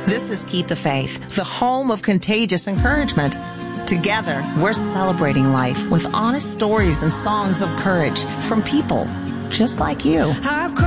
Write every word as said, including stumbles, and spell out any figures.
This is Keep the Faith, the home of contagious encouragement. Together, we're celebrating life with honest stories and songs of courage from people just like you.